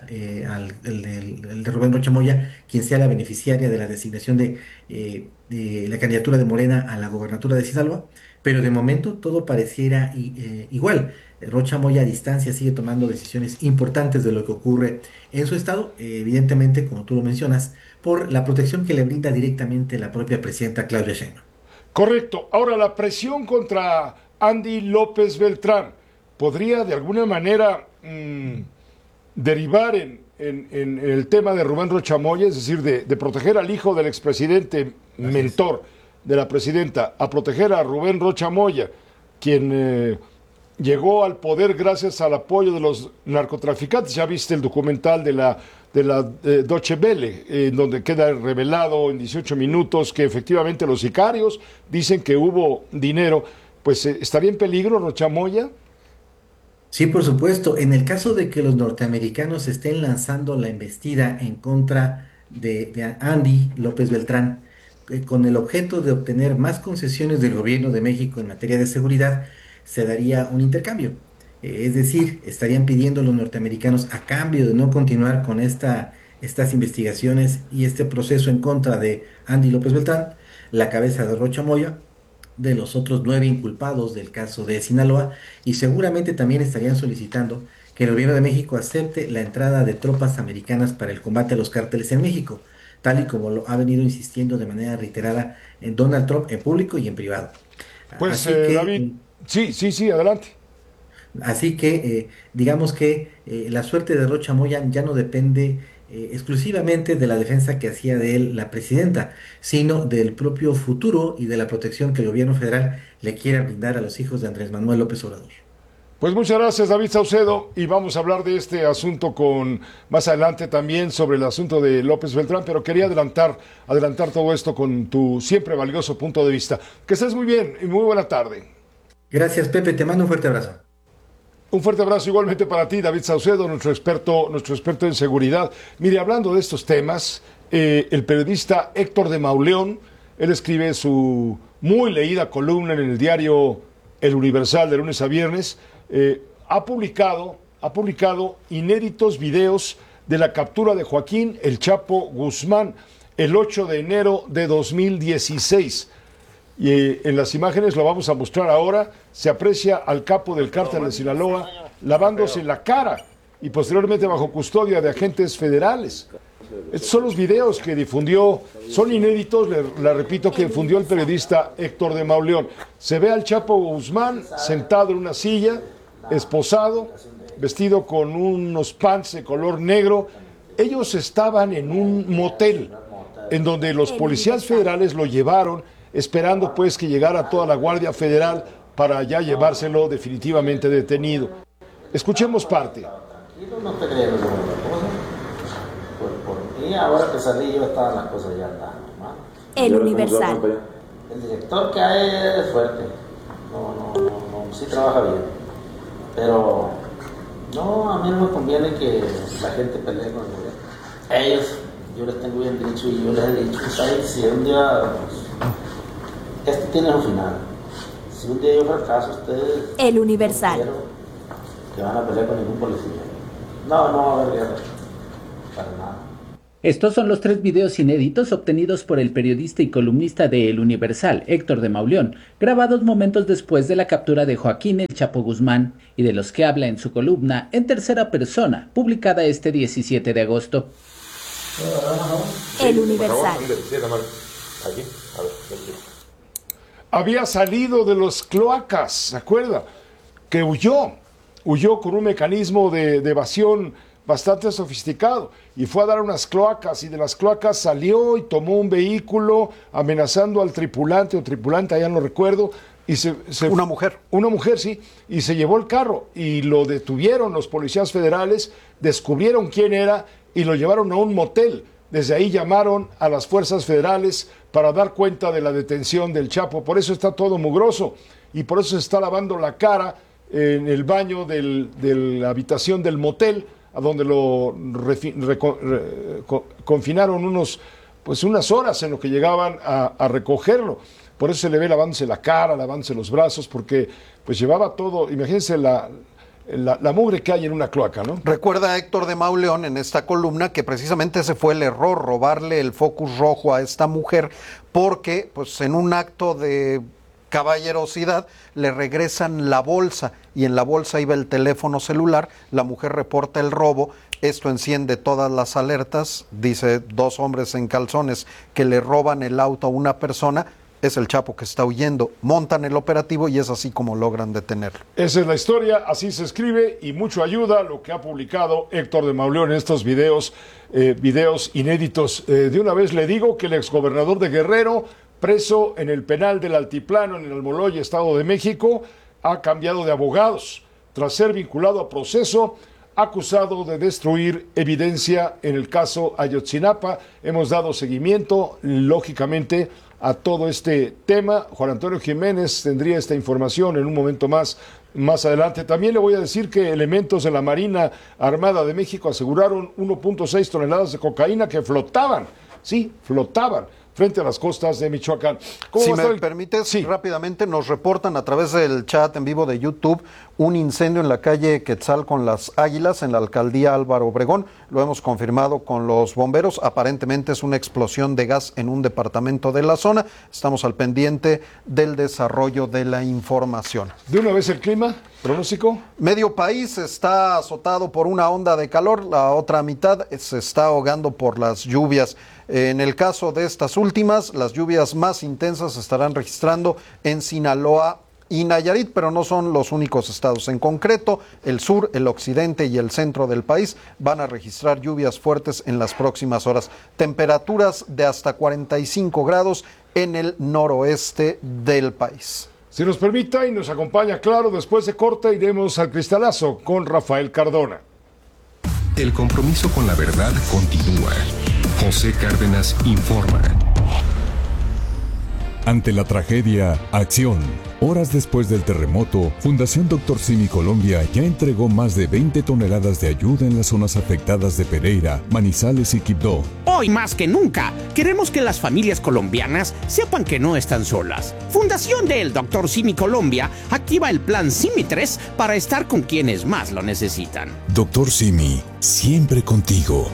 el de Rubén Rocha Moya, quien sea la beneficiaria de la designación de la candidatura de Morena a la gobernatura de Sinaloa, pero de momento todo pareciera igual. Rocha Moya a distancia sigue tomando decisiones importantes de lo que ocurre en su estado, evidentemente, como tú lo mencionas, por la protección que le brinda directamente la propia presidenta Claudia Sheinbaum. Correcto. Ahora, la presión contra Andy López Beltrán podría de alguna manera derivar en el tema de Rubén Rocha Moya, es decir, de proteger al hijo del expresidente mentor de la presidenta, a proteger a Rubén Rocha Moya, quien llegó al poder gracias al apoyo de los narcotraficantes. Ya viste el documental de la Deutsche Welle, donde queda revelado en 18 minutos que efectivamente los sicarios dicen que hubo dinero. Pues ¿estaría en peligro Rocha Moya? Sí, por supuesto. En el caso de que los norteamericanos estén lanzando la embestida en contra de Andy López Beltrán, con el objeto de obtener más concesiones del gobierno de México en materia de seguridad, se daría un intercambio. Es decir, estarían pidiendo a los norteamericanos, a cambio de no continuar con estas investigaciones y este proceso en contra de Andy López Beltrán, la cabeza de Rocha Moya, de los otros 9 inculpados del caso de Sinaloa, y seguramente también estarían solicitando que el gobierno de México acepte la entrada de tropas americanas para el combate a los cárteles en México, tal y como lo ha venido insistiendo de manera reiterada en Donald Trump en público y en privado. Pues David, sí, adelante. Así que digamos que la suerte de Rocha Moya ya no depende exclusivamente de la defensa que hacía de él la presidenta, sino del propio futuro y de la protección que el gobierno federal le quiere brindar a los hijos de Andrés Manuel López Obrador. Pues muchas gracias, David Saucedo, y vamos a hablar de este asunto más adelante también sobre el asunto de López Beltrán, pero quería adelantar todo esto con tu siempre valioso punto de vista. Que estés muy bien y muy buena tarde. Gracias, Pepe, te mando un fuerte abrazo. Un fuerte abrazo igualmente para ti, David Saucedo, nuestro experto en seguridad. Mire, hablando de estos temas, el periodista Héctor de Mauleón, él escribe su muy leída columna en el diario El Universal de lunes a viernes, ha publicado inéditos videos de la captura de Joaquín El Chapo Guzmán el 8 de enero de 2016. Y en las imágenes lo vamos a mostrar ahora, se aprecia al capo del cártel de Sinaloa lavándose la cara y posteriormente bajo custodia de agentes federales. Estos son los videos que difundió, son inéditos, le repito, que difundió el periodista Héctor de Mauleón. Se ve al Chapo Guzmán sentado en una silla, esposado, vestido con unos pants de color negro, Ellos estaban en un motel en donde los policías federales lo llevaron esperando pues que llegara toda la Guardia Federal para ya llevárselo definitivamente detenido. Escuchemos parte. No te crees lo que por mí, ahora que salí yo estaban las cosas ya tan normal. El Universal. El director que hay es fuerte, no, sí trabaja bien, pero no, a mí no me conviene que la gente pelee con el gobierno. Ellos, yo les tengo bien dicho y yo les he dicho, ¿sabes? Si un día, pues, esto tiene un final. Si un día yo fracaso, ustedes... El Universal. Que van a pelear con ningún policía. No va a haber guerra. Para nada. Estos son los 3 videos inéditos obtenidos por el periodista y columnista de El Universal, Héctor de Mauleón, grabados momentos después de la captura de Joaquín El Chapo Guzmán, y de los que habla en su columna en tercera persona, publicada este 17 de agosto. El Universal. Había salido de los cloacas, ¿se acuerda? Que huyó con un mecanismo de evasión bastante sofisticado y fue a dar unas cloacas, y de las cloacas salió y tomó un vehículo amenazando al tripulante o tripulante, ya no recuerdo, y una mujer, sí, y se llevó el carro y lo detuvieron los policías federales, descubrieron quién era y lo llevaron a un motel. Desde ahí llamaron a las fuerzas federales para dar cuenta de la detención del Chapo. Por eso está todo mugroso y por eso se está lavando la cara en el baño de la habitación del motel, a donde lo confinaron unas horas en lo que llegaban a recogerlo. Por eso se le ve lavándose la cara, lavándose los brazos, porque pues llevaba todo, imagínense la mugre que hay en una cloaca, ¿no? Recuerda Héctor de Mauleón en esta columna que precisamente ese fue el error, robarle el Focus rojo a esta mujer, porque pues en un acto de caballerosidad le regresan la bolsa y en la bolsa iba el teléfono celular. La mujer reporta el robo, esto enciende todas las alertas, dice 2 hombres en calzones que le roban el auto a una persona. Es el Chapo que está huyendo, montan el operativo y es así como logran detenerlo. Esa es la historia, así se escribe, y mucho ayuda lo que ha publicado Héctor de Mauleón en estos videos inéditos. De una vez le digo que el exgobernador de Guerrero, preso en el penal del Altiplano, en el Almoloya, Estado de México, ha cambiado de abogados tras ser vinculado a proceso, acusado de destruir evidencia en el caso Ayotzinapa. Hemos dado seguimiento, lógicamente, a todo este tema. Juan Antonio Jiménez tendría esta información en un momento más adelante. También le voy a decir que elementos de la Marina Armada de México aseguraron 1.6 toneladas de cocaína que flotaban frente a las costas de Michoacán. Si me permites, sí, rápidamente nos reportan a través del chat en vivo de YouTube un incendio en la calle Quetzal con las Águilas en la alcaldía Álvaro Obregón. Lo hemos confirmado con los bomberos. Aparentemente es una explosión de gas en un departamento de la zona. Estamos al pendiente del desarrollo de la información. De una vez el clima, pronóstico. Medio país está azotado por una onda de calor, la otra mitad se está ahogando por las lluvias. En el caso de estas últimas, las lluvias más intensas se estarán registrando en Sinaloa y Nayarit, pero no son los únicos estados. En concreto, el sur, el occidente y el centro del país van a registrar lluvias fuertes en las próximas horas. Temperaturas de hasta 45 grados en el noroeste del país. Si nos permita y nos acompaña, claro, después de corte iremos al cristalazo con Rafael Cardona. El compromiso con la verdad continúa. José Cárdenas informa. Ante la tragedia, acción. Horas después del terremoto, Fundación Dr. Simi Colombia ya entregó más de 20 toneladas de ayuda en las zonas afectadas de Pereira, Manizales y Quibdó. Hoy más que nunca, queremos que las familias colombianas sepan que no están solas. Fundación del Dr. Simi Colombia activa el plan Simi 3 para estar con quienes más lo necesitan. Dr. Simi, siempre contigo.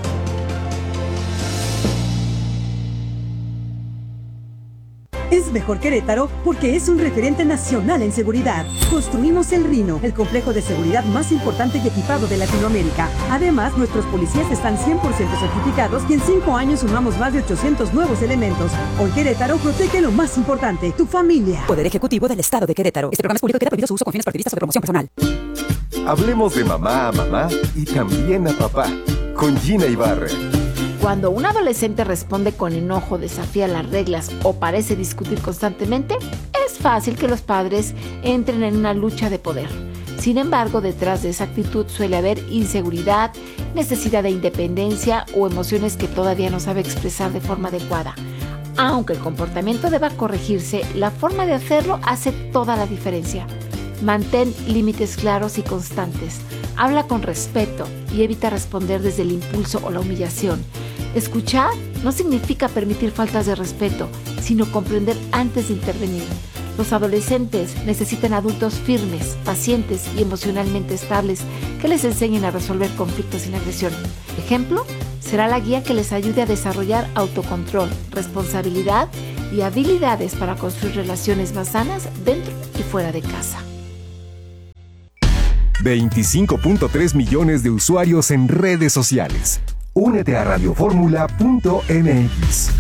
Es mejor Querétaro porque es un referente nacional en seguridad. Construimos el Rino, el complejo de seguridad más importante y equipado de Latinoamérica. Además, nuestros policías están 100% certificados y en 5 años sumamos más de 800 nuevos elementos. Hoy Querétaro protege lo más importante, tu familia. Poder Ejecutivo del Estado de Querétaro. Este programa es público y queda prohibido su uso con fines partidistas o de promoción personal. Hablemos de mamá a mamá y también a papá. con Gina Ibarra. Cuando un adolescente responde con enojo, desafía las reglas o parece discutir constantemente, es fácil que los padres entren en una lucha de poder. Sin embargo, detrás de esa actitud suele haber inseguridad, necesidad de independencia o emociones que todavía no sabe expresar de forma adecuada. Aunque el comportamiento deba corregirse, la forma de hacerlo hace toda la diferencia. Mantén límites claros y constantes. Habla con respeto y evita responder desde el impulso o la humillación. Escuchar no significa permitir faltas de respeto, sino comprender antes de intervenir. Los adolescentes necesitan adultos firmes, pacientes y emocionalmente estables que les enseñen a resolver conflictos sin agresión. Ejemplo, será la guía que les ayude a desarrollar autocontrol, responsabilidad y habilidades para construir relaciones más sanas dentro y fuera de casa. 25.3 millones de usuarios en redes sociales. Únete a radioformula.mx.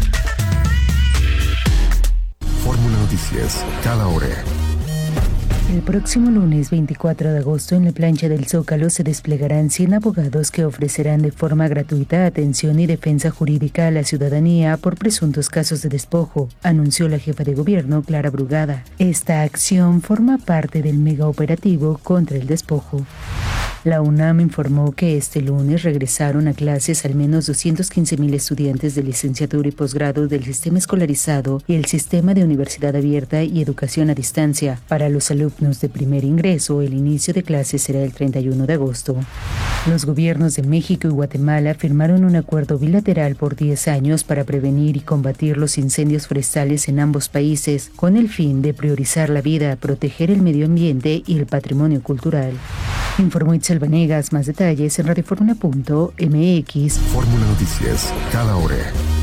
Fórmula Noticias, cada hora. El próximo lunes 24 de agosto en la plancha del Zócalo se desplegarán 100 abogados que ofrecerán de forma gratuita atención y defensa jurídica a la ciudadanía por presuntos casos de despojo, anunció la jefa de gobierno Clara Brugada. Esta acción forma parte del megaoperativo contra el despojo. La UNAM informó que este lunes regresaron a clases al menos 215,000 estudiantes de licenciatura y posgrado del sistema escolarizado y el sistema de universidad abierta y educación a distancia. Para los alumnos de primer ingreso, el inicio de clases será el 31 de agosto. Los gobiernos de México y Guatemala firmaron un acuerdo bilateral por 10 años para prevenir y combatir los incendios forestales en ambos países, con el fin de priorizar la vida, proteger el medio ambiente y el patrimonio cultural. Informó Itzel Vanegas. Más detalles en radioformula.mx. Fórmula Noticias, cada hora.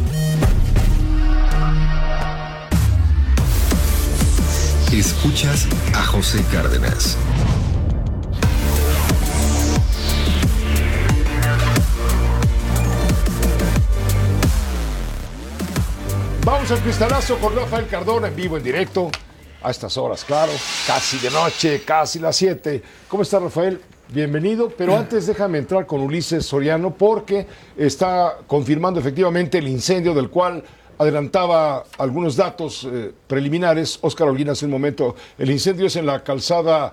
Escuchas a José Cárdenas. Vamos al cristalazo con Rafael Cardona en vivo, en directo. A estas horas, claro, casi de noche, casi las 7. ¿Cómo está, Rafael? Bienvenido, pero antes déjame entrar con Ulises Soriano porque está confirmando efectivamente el incendio del cual adelantaba algunos datos preliminares. Óscar Holguín hace un momento. El incendio es en la calzada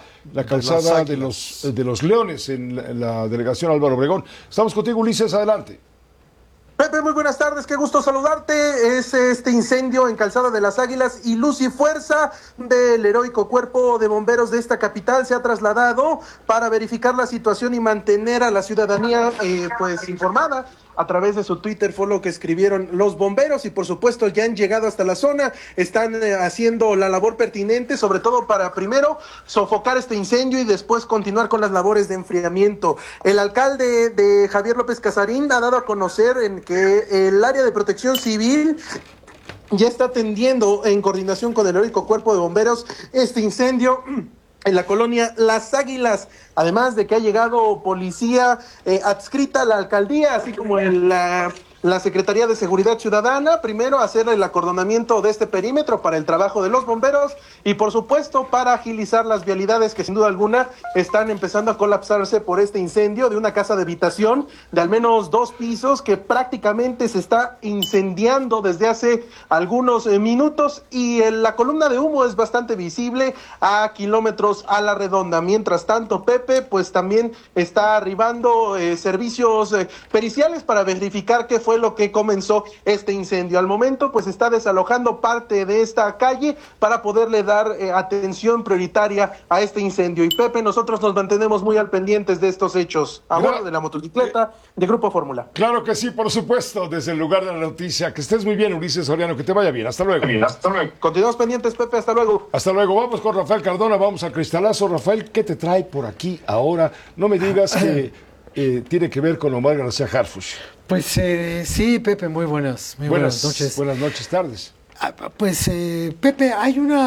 de los Leones, en la delegación Álvaro Obregón. Estamos contigo, Ulises, adelante. Pepe, muy buenas tardes, qué gusto saludarte. Es este incendio en Calzada de las Águilas y luz y fuerza del heroico cuerpo de bomberos de esta capital se ha trasladado para verificar la situación y mantener a la ciudadanía pues informada. A través de su Twitter fue lo que escribieron los bomberos y por supuesto ya han llegado hasta la zona, están haciendo la labor pertinente, sobre todo para primero sofocar este incendio y después continuar con las labores de enfriamiento. El alcalde de Javier López Casarín ha dado a conocer en que el área de protección civil ya está atendiendo en coordinación con el heroico cuerpo de bomberos este incendio en la colonia Las Águilas, además de que ha llegado policía adscrita a la alcaldía, así como en la Secretaría de Seguridad Ciudadana, primero hacer el acordonamiento de este perímetro para el trabajo de los bomberos y por supuesto para agilizar las vialidades que sin duda alguna están empezando a colapsarse por este incendio de una casa de habitación de al menos 2 pisos que prácticamente se está incendiando desde hace algunos minutos y la columna de humo es bastante visible a kilómetros a la redonda. Mientras tanto, Pepe, pues también está arribando servicios periciales para verificar qué fue lo que comenzó este incendio. Al momento, pues está desalojando parte de esta calle para poderle dar atención prioritaria a este incendio. Y Pepe, nosotros nos mantenemos muy al pendientes de estos hechos a bordo de la motocicleta de Grupo Fórmula. Claro que sí, por supuesto, desde el lugar de la noticia. Que estés muy bien, Ulises Soriano, que te vaya bien. Hasta luego. Hasta luego. Continuamos pendientes, Pepe, hasta luego. Hasta luego. Vamos con Rafael Cardona, vamos al cristalazo. Rafael, ¿qué te trae por aquí ahora? No me digas que tiene que ver con Omar García Harfuch. Pues sí, Pepe, muy buenas noches. Buenas noches, tardes. Pues Pepe, hay un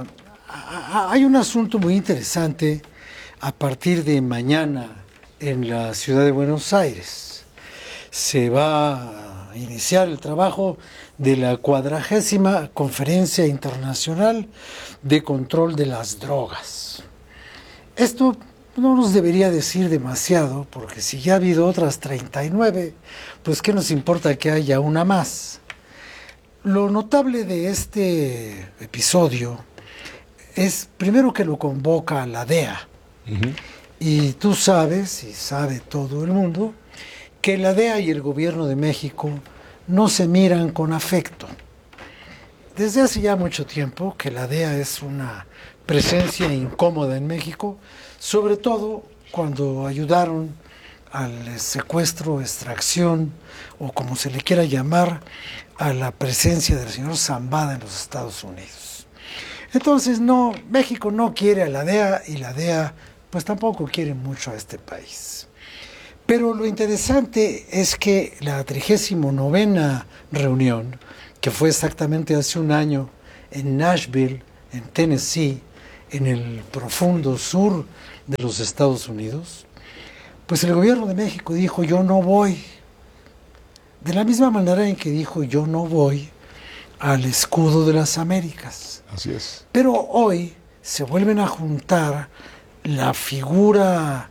asunto muy interesante a partir de mañana en la ciudad de Buenos Aires. Se va a iniciar el trabajo de la 40ª Conferencia Internacional de Control de las Drogas. Esto no nos debería decir demasiado, porque si ya ha habido otras 39, pues ¿qué nos importa que haya una más? Lo notable de este episodio es primero que lo convoca la DEA. Y tú sabes, y sabe todo el mundo, que la DEA y el gobierno de México no se miran con afecto. Desde hace ya mucho tiempo que la DEA es una presencia incómoda en México, sobre todo cuando ayudaron al secuestro, extracción, o como se le quiera llamar, a la presencia del señor Zambada en los Estados Unidos. Entonces, no, México no quiere a la DEA y la DEA pues tampoco quiere mucho a este país. Pero lo interesante es que la 39ª reunión, que fue exactamente hace un año en Nashville, en Tennessee, en el profundo sur de los Estados Unidos, pues el gobierno de México dijo yo no voy. De la misma manera en que dijo yo no voy al escudo de las Américas. Así es. Pero hoy se vuelven a juntar la figura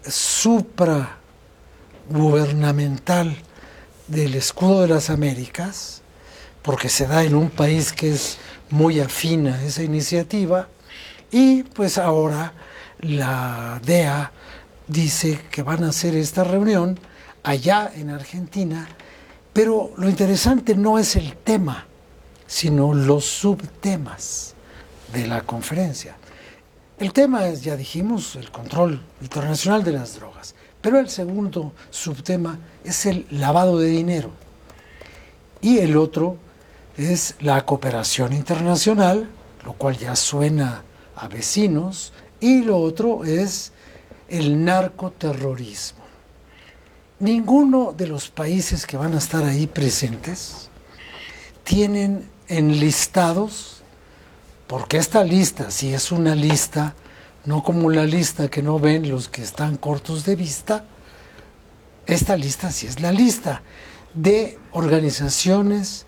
supragubernamental del escudo de las Américas, porque se da en un país que es muy afín a esa iniciativa, y pues ahora la DEA dice que van a hacer esta reunión allá en Argentina, pero lo interesante no es el tema, sino los subtemas de la conferencia. El tema es, ya dijimos, el control internacional de las drogas, pero el segundo subtema es el lavado de dinero y el otro es la cooperación internacional, lo cual ya suena a vecinos, y lo otro es el narcoterrorismo. Ninguno de los países que van a estar ahí presentes tienen enlistados, porque esta lista, si es una lista, no como la lista que no ven los que están cortos de vista, esta lista sí es la lista de organizaciones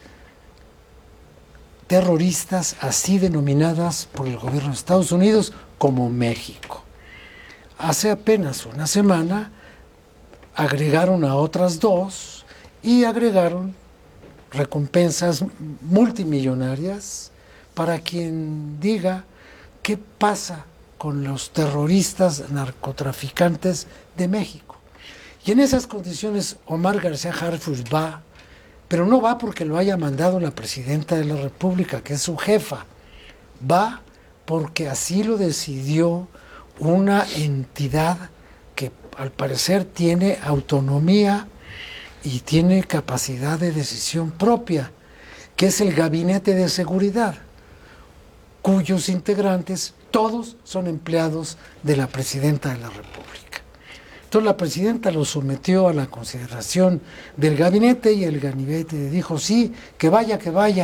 terroristas así denominadas por el gobierno de Estados Unidos como México. Hace apenas una semana agregaron a otras dos y agregaron recompensas multimillonarias para quien diga qué pasa con los terroristas narcotraficantes de México. Y en esas condiciones Omar García Harfuch va, pero no va porque lo haya mandado la presidenta de la República, que es su jefa. Va porque así lo decidió una entidad que al parecer tiene autonomía y tiene capacidad de decisión propia, que es el Gabinete de Seguridad, cuyos integrantes todos son empleados de la presidenta de la República. Entonces la presidenta lo sometió a la consideración del gabinete y el gabinete dijo sí, que vaya,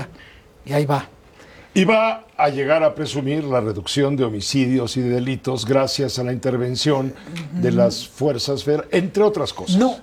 y ahí va. Y va a llegar a presumir la reducción de homicidios y de delitos gracias a la intervención de las fuerzas federales, entre otras cosas. No.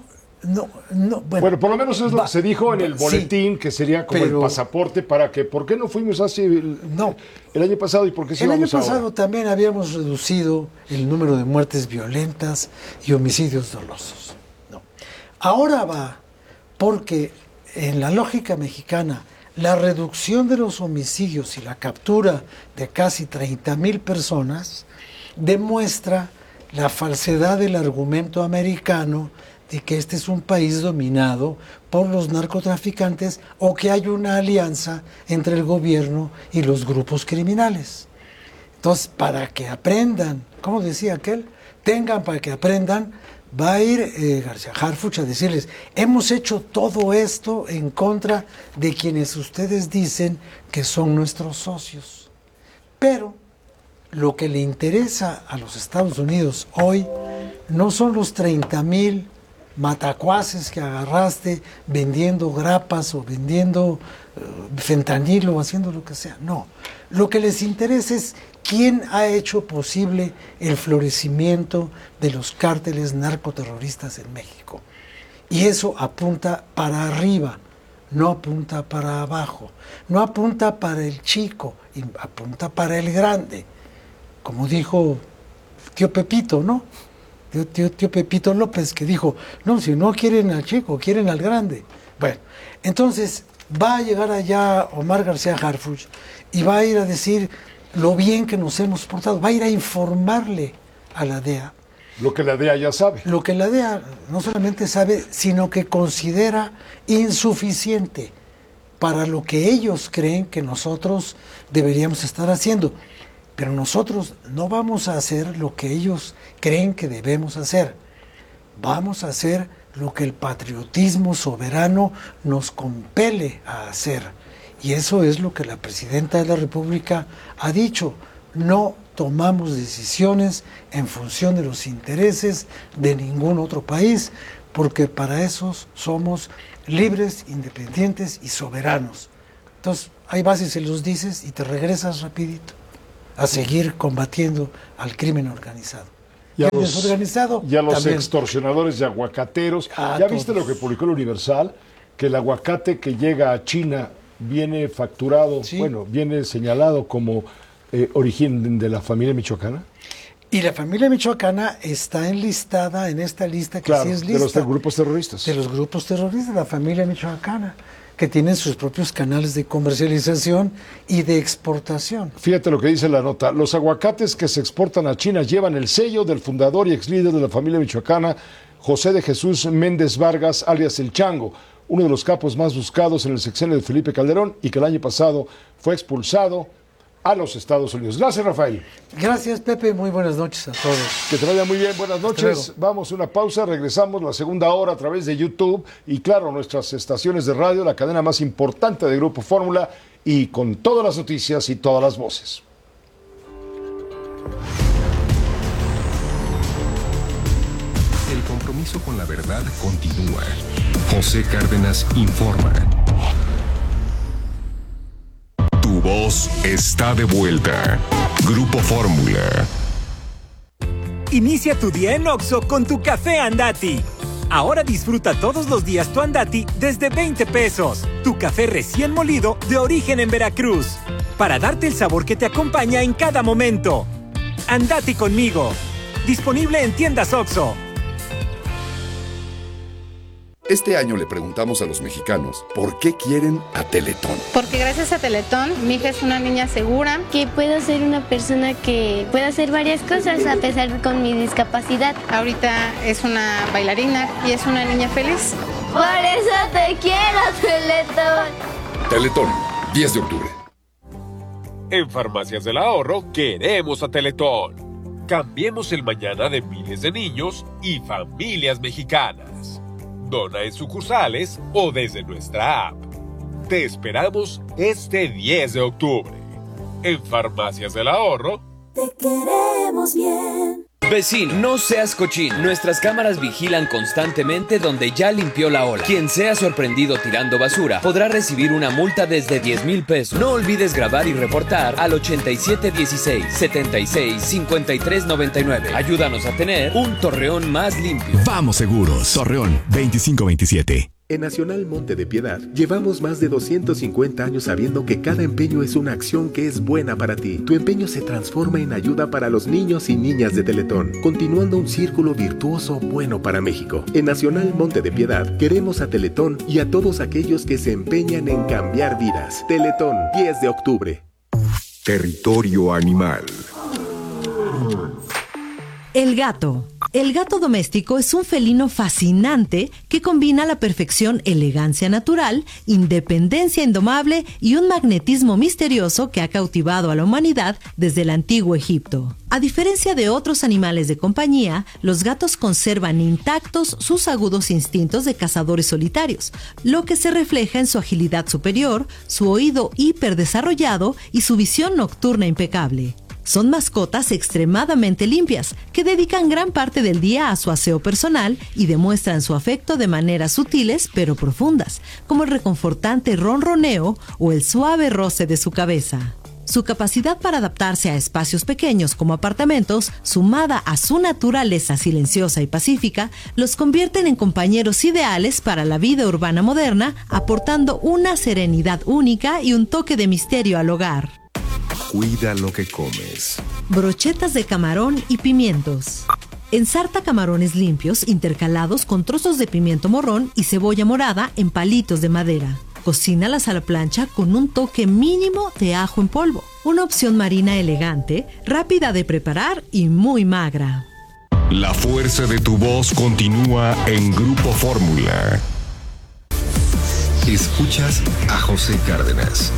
Bueno, por lo menos es lo que se dijo en el boletín, sí, que sería como el pasaporte para que, ¿por qué no fuimos así el año pasado y por qué sí vamos ahora? El año pasado también habíamos reducido el número de muertes violentas y homicidios dolosos. No. Ahora va porque en la lógica mexicana la reducción de los homicidios y la captura de casi 30,000 personas demuestra la falsedad del argumento americano de que este es un país dominado por los narcotraficantes o que hay una alianza entre el gobierno y los grupos criminales. Entonces, para que aprendan, ¿cómo decía aquel? Para que aprendan, va a ir García Harfuch a decirles, hemos hecho todo esto en contra de quienes ustedes dicen que son nuestros socios. Pero lo que le interesa a los Estados Unidos hoy no son los 30,000 matacuaces que agarraste vendiendo grapas o vendiendo fentanilo o haciendo lo que sea. No, lo que les interesa es quién ha hecho posible el florecimiento de los cárteles narcoterroristas en México. Y eso apunta para arriba, no apunta para abajo, no apunta para el chico, apunta para el grande. Como dijo tío Pepito, ¿no? Tío Pepito López, que dijo, no, si no quieren al chico, quieren al grande. Bueno, entonces va a llegar allá Omar García Harfuch y va a ir a decir lo bien que nos hemos portado, va a ir a informarle a la DEA. Lo que la DEA ya sabe. Lo que la DEA no solamente sabe, sino que considera insuficiente para lo que ellos creen que nosotros deberíamos estar haciendo. Pero nosotros no vamos a hacer lo que ellos creen que debemos hacer. Vamos a hacer lo que el patriotismo soberano nos compele a hacer. Y eso es lo que la presidenta de la República ha dicho. No tomamos decisiones en función de los intereses de ningún otro país, porque para eso somos libres, independientes y soberanos. Entonces, ahí vas y se los dices y te regresas rapidito a seguir combatiendo al crimen organizado. Y a los también. Extorsionadores y aguacateros. ¿Ya todos. viste lo que publicó el Universal? Que el aguacate que llega a China viene facturado, sí, viene señalado como origen de la familia michoacana. Y la familia michoacana está enlistada en esta lista, que claro, sí es lista. De los grupos terroristas. De los grupos terroristas, la familia michoacana, que tienen sus propios canales de comercialización y de exportación. Fíjate lo que dice la nota. Los aguacates que se exportan a China llevan el sello del fundador y ex líder de la familia michoacana, José de Jesús Méndez Vargas, alias El Chango, uno de los capos más buscados en el sexenio de Felipe Calderón y que el año pasado fue expulsado a los Estados Unidos. Gracias, Rafael. Gracias, Pepe. Muy buenas noches a todos. Que te vaya muy bien. Buenas noches. Vamos a una pausa. Regresamos la segunda hora a través de YouTube y, claro, nuestras estaciones de radio, la cadena más importante de Grupo Fórmula, y con todas las noticias y todas las voces. El compromiso con la verdad continúa. José Cárdenas informa. Tu voz está de vuelta. Grupo Fórmula. Inicia tu día en Oxxo con tu café Andati. Ahora disfruta todos los días tu Andati desde 20 pesos. Tu café recién molido de origen en Veracruz. Para darte el sabor que te acompaña en cada momento. Andati conmigo. Disponible en tiendas Oxxo. Este año le preguntamos a los mexicanos por qué quieren a Teletón. Porque gracias a Teletón, mi hija es una niña segura. Que puedo ser una persona que pueda hacer varias cosas a pesar de con mi discapacidad. Ahorita es una bailarina y es una niña feliz. Por eso te quiero, Teletón. Teletón, 10 de octubre. En Farmacias del Ahorro queremos a Teletón. Cambiemos el mañana de miles de niños y familias mexicanas. Dona en sucursales o desde nuestra app. Te esperamos este 10 de octubre. En Farmacias del Ahorro. Te queremos bien. Vecino, no seas cochino. Nuestras cámaras vigilan constantemente donde ya limpió la ola. Quien sea sorprendido tirando basura podrá recibir una multa desde 10,000 pesos. No olvides grabar y reportar al 8716-765399. Ayúdanos a tener un Torreón más limpio. Vamos seguros. Torreón 2527. En Nacional Monte de Piedad llevamos más de 250 años sabiendo que cada empeño es una acción que es buena para ti. Tu empeño se transforma en ayuda para los niños y niñas de Teletón, continuando un círculo virtuoso bueno para México. En Nacional Monte de Piedad queremos a Teletón y a todos aquellos que se empeñan en cambiar vidas. Teletón, 10 de octubre. Territorio animal. El gato. El gato doméstico es un felino fascinante que combina a la perfección elegancia natural, independencia indomable y un magnetismo misterioso que ha cautivado a la humanidad desde el antiguo Egipto. A diferencia de otros animales de compañía, los gatos conservan intactos sus agudos instintos de cazadores solitarios, lo que se refleja en su agilidad superior, su oído hiperdesarrollado y su visión nocturna impecable. Son mascotas extremadamente limpias, que dedican gran parte del día a su aseo personal y demuestran su afecto de maneras sutiles pero profundas, como el reconfortante ronroneo o el suave roce de su cabeza. Su capacidad para adaptarse a espacios pequeños como apartamentos, sumada a su naturaleza silenciosa y pacífica, los convierten en compañeros ideales para la vida urbana moderna, aportando una serenidad única y un toque de misterio al hogar. Cuida lo que comes. brochetas de camarón y pimientos. Ensarta camarones limpios intercalados con trozos de pimiento morrón y cebolla morada en palitos de madera. Cocínalas a la plancha con un toque mínimo de ajo en polvo. Una opción marina elegante, rápida de preparar y muy magra. La fuerza de tu voz continúa en Grupo Fórmula. Escuchas a José Cárdenas.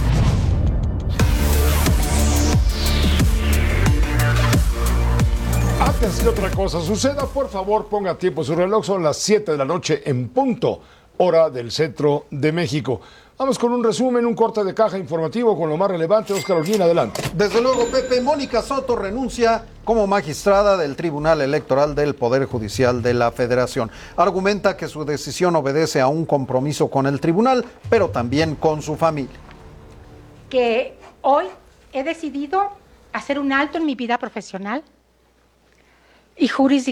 Antes que otra cosa suceda, por favor ponga tiempo su reloj, son las 7 de la noche en punto, hora del centro de México. Vamos con un resumen, un corte de caja informativo con lo más relevante. Óscar Holguín, adelante. Desde luego, Pepe, Mónica Soto renuncia como magistrada del Tribunal Electoral del Poder Judicial de la Federación. Argumenta que su decisión obedece a un compromiso con el tribunal, pero también con su familia. Que hoy he decidido hacer un alto en mi vida profesional y jurisdiccional